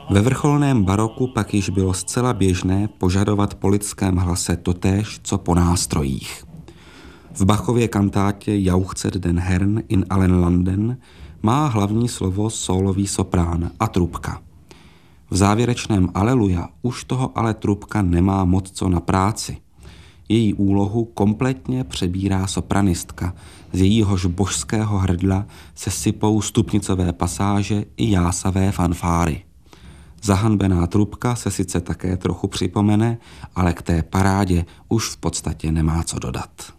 Ve vrcholném baroku pak již bylo zcela běžné požadovat po lidském hlase totéž, co po nástrojích. V Bachově kantátě Jauchzet den Herrn in allen Landen má hlavní slovo sólový soprán a trubka. V závěrečném Aleluja už toho ale trubka nemá moc co na práci. Její úlohu kompletně přebírá sopranistka, z jejíhož božského hrdla se sypou stupnicové pasáže i jásavé fanfáry. Zahanbená trubka se sice také trochu připomene, ale k té parádě už v podstatě nemá co dodat.